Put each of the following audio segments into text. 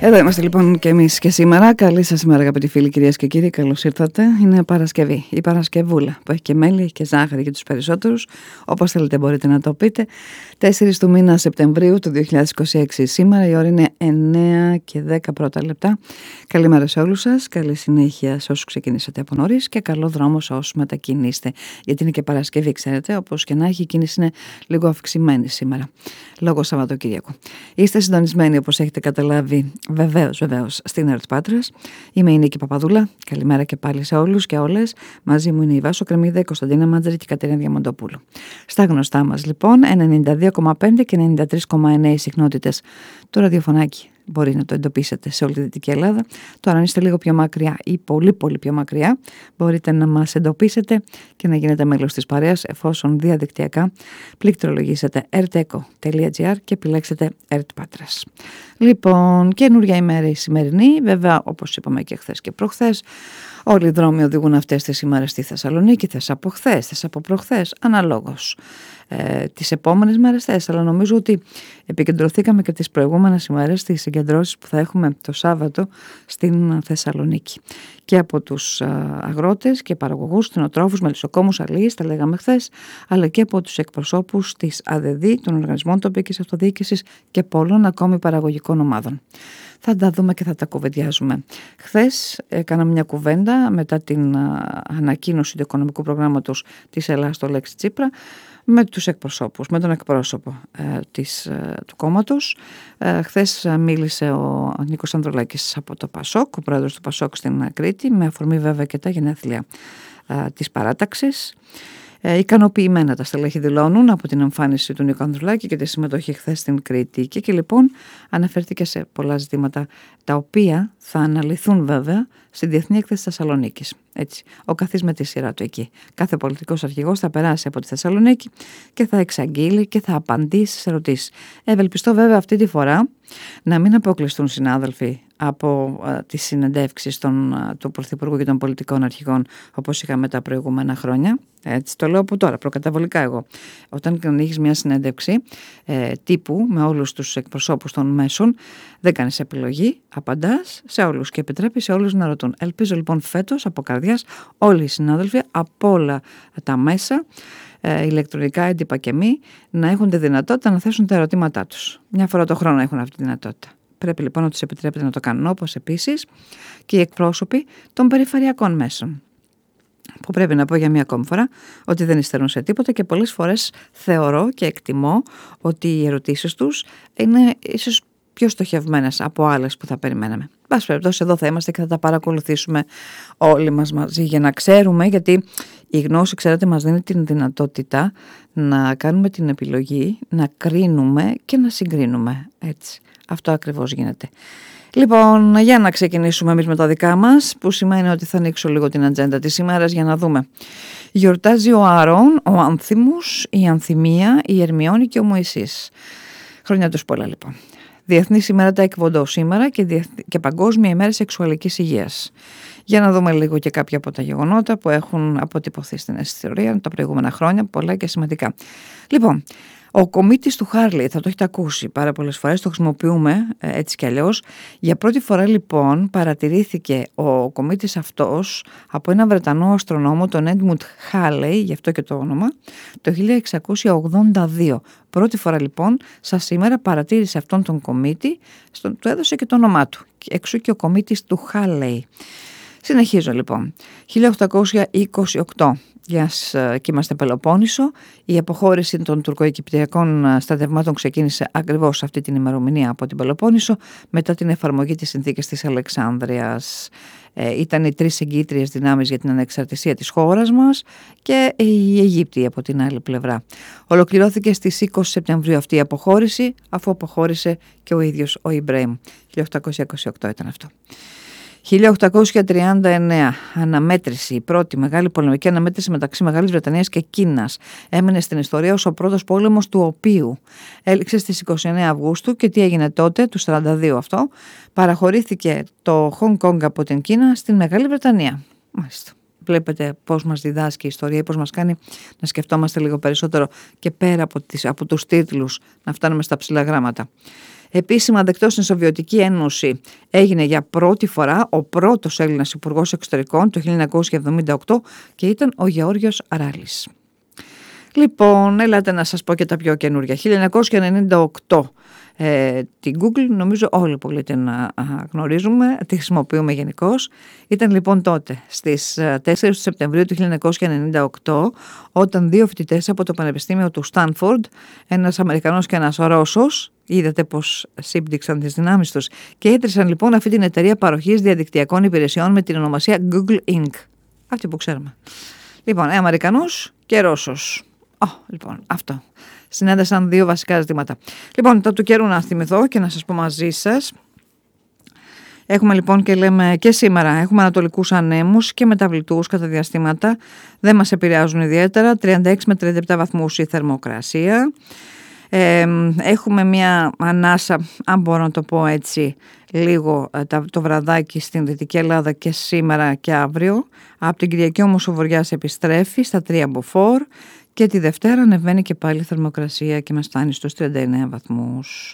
Εδώ είμαστε λοιπόν και εμείς και σήμερα. Καλή σας ημέρα, αγαπητοί φίλοι, κυρίες και κύριοι. Καλώς ήρθατε. Είναι Παρασκευή. Η Παρασκευούλα που έχει και μέλι, έχει και ζάχαρη για τους περισσότερους. Όπως θέλετε μπορείτε να το πείτε. 4 του μήνα Σεπτεμβρίου του 2026 σήμερα. Η ώρα είναι 9 και 10 πρώτα λεπτά. Καλημέρα σε όλους σας. Καλή συνέχεια σε όσους ξεκινήσατε από νωρίς και καλό δρόμο σε όσους μετακινήσετε. Γιατί είναι και Παρασκευή, ξέρετε. Όπως και να έχει, η κίνηση είναι λίγο αυξημένη σήμερα. Λόγω Σαββατοκύριακου. Είστε συντονισμένοι, όπως έχετε καταλάβει. Βεβαίως, στην ΕΡΤ Πάτρας. Είμαι η Νίκη Παπαδούλα. Καλημέρα και πάλι σε όλους και όλες. Μαζί μου είναι η Βάσο Κρεμμύδα, η Κωνσταντίνα Μάντζαρη και η Κατερίνα Διαμαντοπούλου. Στα γνωστά μας λοιπόν, 92,5 και 93,9 οι συχνότητες του ραδιοφωνάκι. Μπορεί να το εντοπίσετε σε όλη τη Δυτική Ελλάδα. Τώρα, αν είστε λίγο πιο μακριά ή πολύ πιο μακριά, μπορείτε να μας εντοπίσετε και να γίνετε μέλος της παρέας εφόσον διαδικτυακά πληκτρολογήσετε rteco.gr και επιλέξετε ΕΡΤ Πάτρας. Λοιπόν, καινούργια ημέρα η σημερινή. Βέβαια, όπως είπαμε και χθες και προχθές, όλοι οι δρόμοι οδηγούν αυτές τις ημέρες στη Θεσσαλονίκη, θες από χθες, θες από προχθές, αναλόγως. Τις επόμενες μέρες θες, αλλά νομίζω ότι επικεντρωθήκαμε και τις προηγούμενες ημέρες στις συγκεντρώσεις που θα έχουμε το Σάββατο στην Θεσσαλονίκη. Και από τους αγρότες και παραγωγούς, κτηνοτρόφους, μελισσοκόμους, αλείς, τα λέγαμε χθες, αλλά και από τους εκπροσώπους της ΑΔΔ, των Οργανισμών Τοπικής Αυτοδιοίκησης και πολλών ακόμη παραγωγικών ομάδων. Θα τα δούμε και θα τα κουβεντιάζουμε. Χθες έκαναμε μια κουβέντα μετά την ανακοίνωση του οικονομικού προγράμματος της Ελλάδας στο Λέξη Τσίπρα με τους εκπροσώπους, με τον εκπρόσωπο του κόμματος. Χθες μίλησε ο Νίκος Ανδρουλάκης από το ΠΑΣΟΚ, ο πρόεδρος του ΠΑΣΟΚ στην Κρήτη, με αφορμή βέβαια και τα γενέθλια της παράταξης. Ικανοποιημένα τα στελέχη δηλώνουν από την εμφάνιση του Νίκου Ανδρουλάκη και τη συμμετοχή χθες στην Κρήτη και λοιπόν αναφέρθηκε σε πολλά ζητήματα τα οποία θα αναλυθούν βέβαια στη Διεθνή Έκθεση Θεσσαλονίκης. Έτσι, ο καθής με τη σειρά του εκεί. Κάθε πολιτικός αρχηγός θα περάσει από τη Θεσσαλονίκη και θα εξαγγείλει και θα απαντήσει σε ερωτήσεις. Ευελπιστώ βέβαια αυτή τη φορά να μην αποκλειστούν συνάδελφοι από τις συνεντεύξεις του Πρωθυπουργού και των πολιτικών αρχηγών όπως είχαμε τα προηγούμενα χρόνια. Έτσι το λέω από τώρα, προκαταβολικά εγώ. Όταν ανοίγεις μια συνέντευξη τύπου με όλους τους εκπροσώπους των μέσων, δεν κάνεις επιλογή, απαντάς σε όλους και επιτρέπεις σε όλους να ρωτούν. Ελπίζω λοιπόν φέτος από καρδιάς όλοι οι συνάδελφοι από όλα τα μέσα, ηλεκτρονικά, έντυπα και μη, να έχουν τη δυνατότητα να θέσουν τα ερωτήματά τους. Μια φορά το χρόνο έχουν αυτή τη δυνατότητα. Πρέπει λοιπόν να τους επιτρέπετε να το κάνουν, όπως επίσης και οι εκπρόσωποι των περιφερειακών μέσων. Που πρέπει να πω για μία ακόμη φορά ότι δεν υστερούν σε τίποτα και πολλές φορές θεωρώ και εκτιμώ ότι οι ερωτήσεις τους είναι ίσως πιο στοχευμένες από άλλες που θα περιμέναμε. Πάση περιπτώσει, εδώ θα είμαστε και θα τα παρακολουθήσουμε όλοι μας μαζί για να ξέρουμε, γιατί η γνώση, ξέρετε, μας δίνει την δυνατότητα να κάνουμε την επιλογή, να κρίνουμε και να συγκρίνουμε. Έτσι, αυτό ακριβώς γίνεται. Λοιπόν, για να ξεκινήσουμε εμείς με τα δικά μας, που σημαίνει ότι θα ανοίξω λίγο την ατζέντα της ημέρας για να δούμε. Γιορτάζει ο Ααρών, ο Άνθιμος, η Ανθιμία, η Ερμιόνη και ο Μωυσής. Χρόνια τους πολλά λοιπόν. Διεθνής ημέρα τα εκβοντώ σήμερα και Παγκόσμια ημέρα σεξουαλικής υγείας. Για να δούμε λίγο και κάποια από τα γεγονότα που έχουν αποτυπωθεί στην ιστορία τα προηγούμενα χρόνια, πολλά και σημαντικά. Λοιπόν, ο κομίτης του Χάρλεϊ, θα το έχετε ακούσει πάρα πολλές φορές, το χρησιμοποιούμε έτσι κι αλλιώς. Για πρώτη φορά λοιπόν παρατηρήθηκε ο κομίτης αυτός από έναν Βρετανό αστρονόμο, τον Έντμουντ Χάλεϊ, γι' αυτό και το όνομα, το 1682. Πρώτη φορά λοιπόν, σαν σήμερα, παρατήρησε αυτόν τον κομίτη, του έδωσε και το όνομά του. Εξού και ο κομίτης του Χάλεϊ. Συνεχίζω λοιπόν. 1828. Και είμαστε Πελοπόννησο. Η αποχώρηση των τουρκοαιγυπτιακών στρατευμάτων ξεκίνησε ακριβώς αυτή την ημερομηνία από την Πελοπόννησο μετά την εφαρμογή της συνθήκης της Αλεξάνδρειας. Ήταν οι τρεις εγγύητριες δυνάμεις για την ανεξαρτησία της χώρας μας και οι Αιγύπτιοι από την άλλη πλευρά. Ολοκληρώθηκε στις 20 Σεπτεμβρίου αυτή η αποχώρηση, αφού αποχώρησε και ο ίδιος ο Ιμπραήμ. 1828 ήταν αυτό. 1839, αναμέτρηση, η πρώτη μεγάλη πολεμική αναμέτρηση μεταξύ Μεγάλης Βρετανίας και Κίνας. Έμεινε στην ιστορία ως ο πρώτος πόλεμος του οποίου. Έληξε στις 29 Αυγούστου και τι έγινε τότε, του 42 αυτό, παραχωρήθηκε το Χονγκ Κονγκ από την Κίνα στην Μεγάλη Βρετανία. Μάλιστα. Βλέπετε πώς μας διδάσκει η ιστορία, πώς μας κάνει να σκεφτόμαστε λίγο περισσότερο και πέρα από τους τίτλους, να φτάνουμε στα ψηλά γράμματα. Επίσημα δεκτός στην Σοβιετική Ένωση έγινε για πρώτη φορά ο πρώτος Έλληνας υπουργός εξωτερικών το 1978 και ήταν ο Γεώργιος Ράλης. Λοιπόν, ελάτε να σας πω και τα πιο καινούργια. 1998. Την Google νομίζω όλοι πολύ την γνωρίζουμε, τη χρησιμοποιούμε γενικώς. Ήταν λοιπόν τότε στις 4 Σεπτεμβρίου του 1998 όταν δύο φοιτητές από το Πανεπιστήμιο του Στάνφορντ, ένας Αμερικανός και ένας Ρώσος, είδατε πως σύμπτυξαν τις δυνάμεις τους και ίδρυσαν λοιπόν αυτή την εταιρεία παροχής διαδικτυακών υπηρεσιών με την ονομασία Google Inc. Αυτή που ξέρουμε. Λοιπόν, Αμερικανός και Ρώσος. Λοιπόν, αυτό. Συνέδεσαν δύο βασικά ζητήματα. Λοιπόν, τα του καιρού να θυμηθώ και να σας πω μαζί σας. Έχουμε λοιπόν και λέμε και σήμερα, έχουμε ανατολικούς ανέμους και μεταβλητούς κατά διαστήματα. Δεν μας επηρεάζουν ιδιαίτερα, 36 με 37 βαθμούς η θερμοκρασία. Έχουμε μια ανάσα, αν μπορώ να το πω έτσι, λίγο το βραδάκι στην Δυτική Ελλάδα και σήμερα και αύριο. Από την Κυριακή όμως ο βοριάς επιστρέφει στα 3 μποφόρ. Και τη Δευτέρα ανεβαίνει και πάλι η θερμοκρασία και μας φτάνει στους 39 βαθμούς.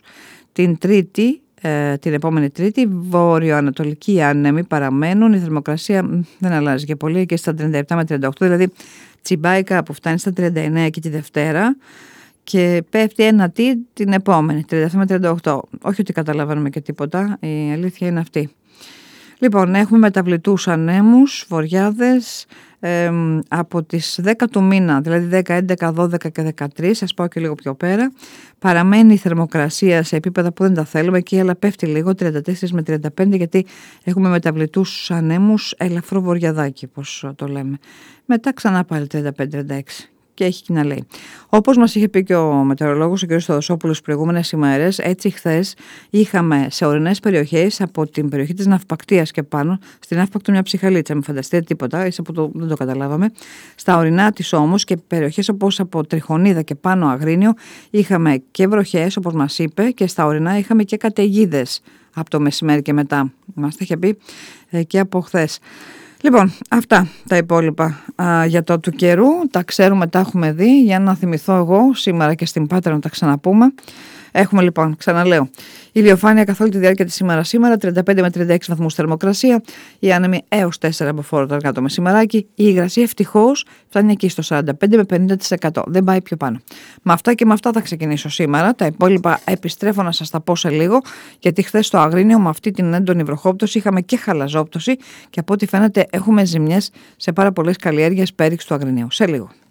Την επόμενη Τρίτη, βόρειο-ανατολικοί άνεμοι παραμένουν. Η θερμοκρασία δεν αλλάζει και πολύ και στα 37 με 38, δηλαδή τσιμπάει κάπου, φτάνει στα 39 και τη Δευτέρα και πέφτει ένα την επόμενη, 37 με 38. Όχι ότι καταλαβαίνουμε και τίποτα, η αλήθεια είναι αυτή. Λοιπόν, έχουμε μεταβλητούς ανέμους, βοριάδες, από τις 10 του μήνα, δηλαδή 10, 11, 12 και 13, σας πάω και λίγο πιο πέρα, παραμένει η θερμοκρασία σε επίπεδα που δεν τα θέλουμε εκεί, αλλά πέφτει λίγο, 34 με 35, γιατί έχουμε μεταβλητούς ανέμους, ελαφρό βοριαδάκι, όπως το λέμε. Μετά ξανά πάλι 35-36. Και έχει και να λέει. Όπως μας είχε πει και ο μετεωρολόγος, ο κ. Στοδοσόπουλος, τις προηγούμενες ημέρες, έτσι χθες είχαμε σε ορεινές περιοχές από την περιοχή της Ναυπακτίας και πάνω, στην Ναύπακτο μια ψυχαλίτσα, μην φανταστείτε τίποτα, δεν το καταλάβαμε. Στα ορεινά της όμως και περιοχές όπως από Τριχονίδα και πάνω Αγρίνιο, είχαμε και βροχές, όπως μας είπε, και στα ορεινά είχαμε και καταιγίδες από το μεσημέρι και μετά. Μας τα είχε πει και από χθες. Λοιπόν, αυτά τα υπόλοιπα για το του καιρού, τα ξέρουμε, τα έχουμε δει, για να θυμηθώ εγώ σήμερα και στην Πάτρα να τα ξαναπούμε. Έχουμε λοιπόν, ξαναλέω, ηλιοφάνεια καθ' όλη τη διάρκεια της σήμερα, 35 με 36 βαθμούς θερμοκρασία, οι άνεμοι έως 4 μποφόρ το αργά το μεσημεράκι, η υγρασία ευτυχώς φτάνει εκεί στο 45 με 50%, δεν πάει πιο πάνω. Με αυτά και με αυτά θα ξεκινήσω σήμερα, τα υπόλοιπα επιστρέφω να σας τα πω σε λίγο, γιατί χθες στο Αγρίνιο με αυτή την έντονη βροχόπτωση είχαμε και χαλαζόπτωση και από ό,τι φαίνεται έχουμε ζημιές σε πάρα πολλές καλλιέργειες πέριξ του Αγρινίου. Σε λίγο.